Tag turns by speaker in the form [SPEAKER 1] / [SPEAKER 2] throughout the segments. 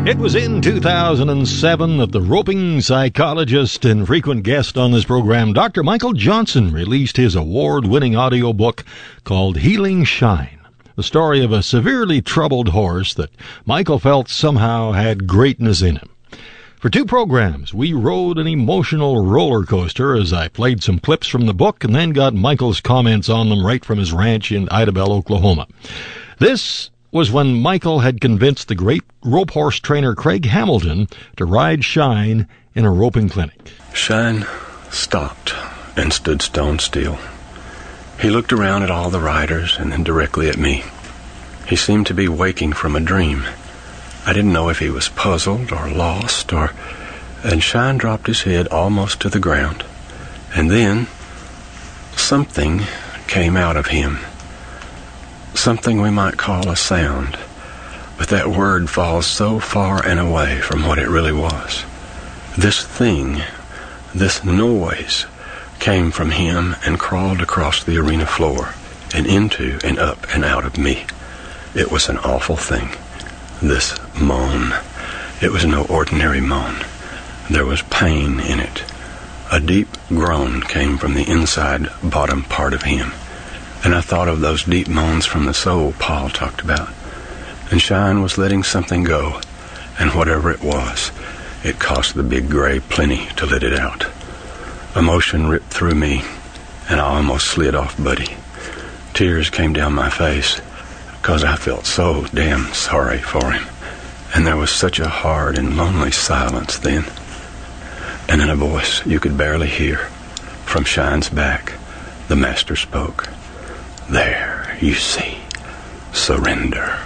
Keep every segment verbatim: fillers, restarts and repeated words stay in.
[SPEAKER 1] It was in two thousand seven that the roping psychologist and frequent guest on this program, Doctor Michael Johnson, released his award-winning audiobook called Healing Shine, the story of a severely troubled horse that Michael felt somehow had greatness in him. For two programs, we rode an emotional roller coaster as I played some clips from the book and then got Michael's comments on them right from his ranch in Idabel, Oklahoma. This was when Michael had convinced the great rope horse trainer Craig Hamilton to ride Shine in a roping clinic.
[SPEAKER 2] Shine stopped and stood stone still. He looked around at all the riders and then directly at me. He seemed to be waking from a dream. I didn't know if he was puzzled or lost or... And Shine dropped his head almost to the ground. And then something came out of him. Something we might call a sound, but that word falls so far and away from what it really was. This thing, this noise, came from him and crawled across the arena floor and into and up and out of me. It was an awful thing. This moan. It was no ordinary moan. There was pain in it. A deep groan came from the inside bottom part of him. And I thought of those deep moans from the soul Paul talked about. And Shine was letting something go, and whatever it was, it cost the big gray plenty to let it out. Emotion ripped through me, and I almost slid off Buddy. Tears came down my face, because I felt so damn sorry for him. And there was such a hard and lonely silence then. And in a voice you could barely hear, from Shine's back, the master spoke. There, you see, surrender.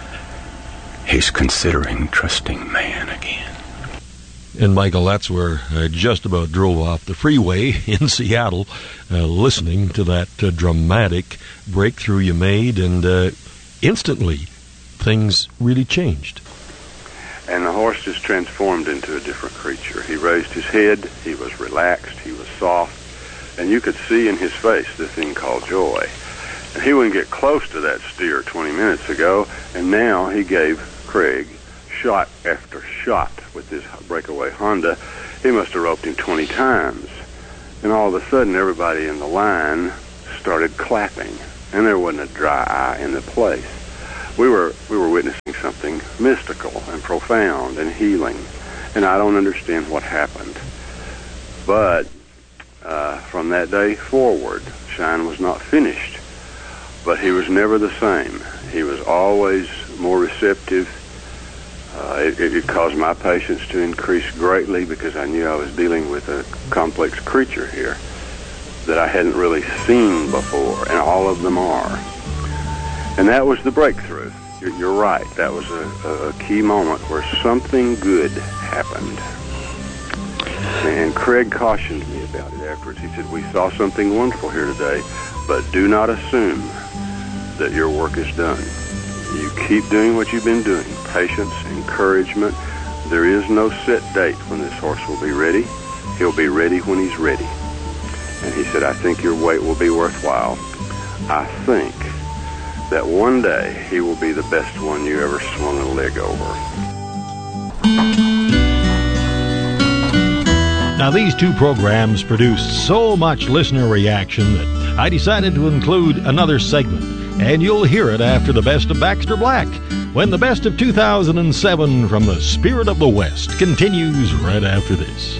[SPEAKER 2] He's considering trusting man again.
[SPEAKER 1] And Michael, that's where I just about drove off the freeway in Seattle, uh, listening to that uh, dramatic breakthrough you made, and uh, instantly things really changed.
[SPEAKER 3] And the horse just transformed into a different creature. He raised his head, he was relaxed, he was soft, and you could see in his face the thing called joy. And he wouldn't get close to that steer twenty minutes ago, and now he gave Craig shot after shot with this breakaway Honda. He must have roped him twenty times. And all of a sudden, everybody in the line started clapping, and there wasn't a dry eye in the place. We were we were witnessing something mystical and profound and healing, and I don't understand what happened. But uh, from that day forward, Shine was not finished. But he was never the same. He was always more receptive. Uh, it, it caused my patience to increase greatly because I knew I was dealing with a complex creature here that I hadn't really seen before, and all of them are. And that was the breakthrough. You're, you're right. That was a, a key moment where something good happened. And Craig cautioned me about it afterwards. He said, we saw something wonderful here today, but do not assume that your work is done. You keep doing what you've been doing. Patience, encouragement. There is no set date when this horse will be ready. He'll be ready when he's ready. And he said, I think your wait will be worthwhile. I think that one day he will be the best one you ever swung a leg over.
[SPEAKER 1] Now, these two programs produced so much listener reaction that I decided to include another segment. And you'll hear it after the best of Baxter Black, when the best of two thousand seven from the Spirit of the West continues right after this.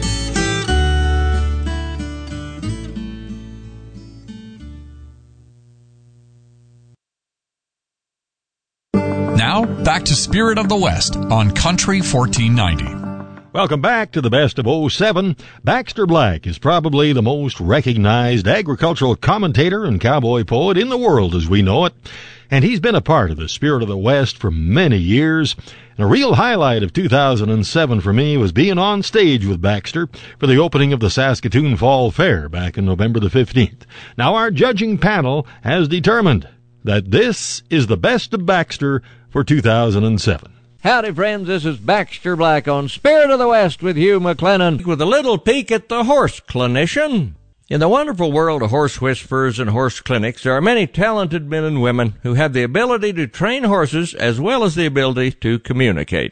[SPEAKER 4] Now, back to Spirit of the West on Country fourteen ninety.
[SPEAKER 1] Welcome back to the best of oh seven. Baxter Black is probably the most recognized agricultural commentator and cowboy poet in the world as we know it. And he's been a part of the Spirit of the West for many years. And a real highlight of two thousand seven for me was being on stage with Baxter for the opening of the Saskatoon Fall Fair back in November the fifteenth. Now our judging panel has determined that this is the best of Baxter for two thousand seven.
[SPEAKER 5] Howdy, friends. This is Baxter Black on Spirit of the West with Hugh McLennan with a little peek at the horse clinician. In the wonderful world of horse whisperers and horse clinics, there are many talented men and women who have the ability to train horses as well as the ability to communicate.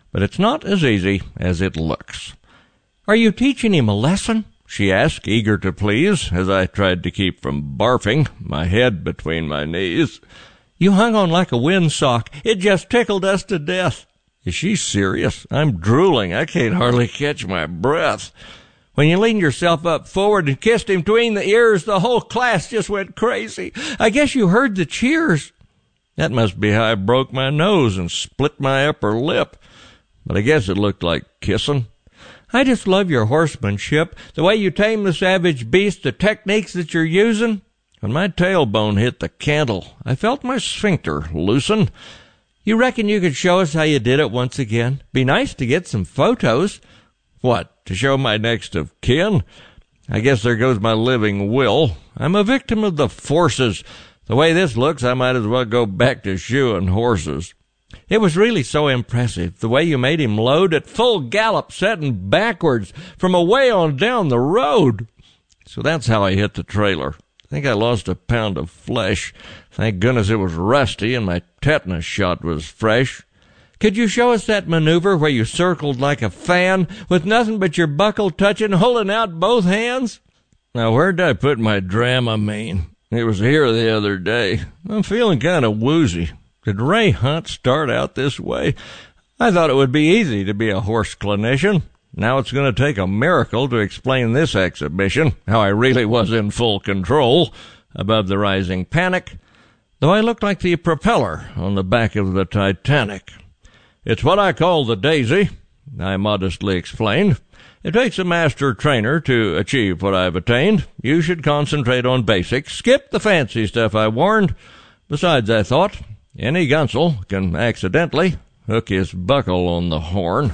[SPEAKER 5] but it's not as easy as it looks. "Are you teaching him a lesson?" she asked, eager to please, as I tried to keep from barfing, my head between my knees. "You hung on like a windsock. It just tickled us to death." Is she serious? I'm drooling. I can't hardly catch my breath. When you leaned yourself up forward and kissed him between the ears, the whole class just went crazy. I guess you heard the cheers. That must be how I broke my nose and split my upper lip. But I guess it looked like kissing. I just love your horsemanship, the way you tame the savage beast, the techniques that you're using. When my tailbone hit the cantle, I felt my sphincter loosen. You reckon you could show us how you did it once again? Be nice to get some photos. What, to show my next of kin? I guess there goes my living will. I'm a victim of the forces. The way this looks, I might as well go back to shoeing horses. It was really so impressive, the way you made him load at full gallop, setting backwards from away on down the road. So that's how I hit the trailer. I think I lost a pound of flesh. Thank goodness it was rusty and my tetanus shot was fresh. Could you show us that maneuver where you circled like a fan with nothing but your buckle touching, holding out both hands? Now, where'd I put my Dramamine? It was here the other day. I'm feeling kind of woozy. Did Ray Hunt start out this way? I thought it would be easy to be a horse clinician. Now it's going to take a miracle to explain this exhibition, how I really was in full control above the rising panic, though I looked like the propeller on the back of the Titanic. It's what I call the Daisy, I modestly explained. It takes a master trainer to achieve what I've attained. You should concentrate on basics. Skip the fancy stuff, I warned. Besides, I thought, any gunsel can accidentally hook his buckle on the horn.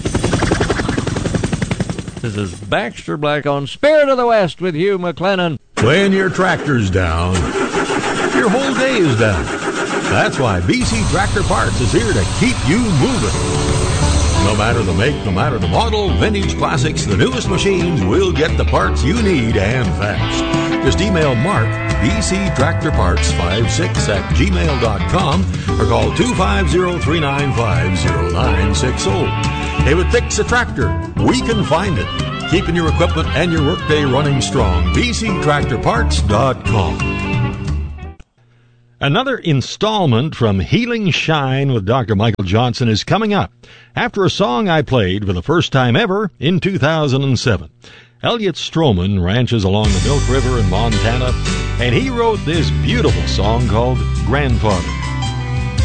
[SPEAKER 5] This is Baxter Black on Spirit of the West with Hugh McLennan.
[SPEAKER 1] When your tractor's down, your whole day is down. That's why B C Tractor Parts is here to keep you moving. No matter the make, no matter the model, vintage classics, the newest machines, we'll get the parts you need and fast. Just email Mark, B C Tractor Parts fifty-six at gmail dot com or call two five zero, three nine five, zero nine six zero. If it fix a tractor, we can find it. Keeping your equipment and your workday running strong. B C Tractor Parts dot com. Another installment from Healing Shine with Doctor Michael Johnson is coming up after a song I played for the first time ever in two thousand seven. Elliot Stroman ranches along the Milk River in Montana, and he wrote this beautiful song called Grandfather.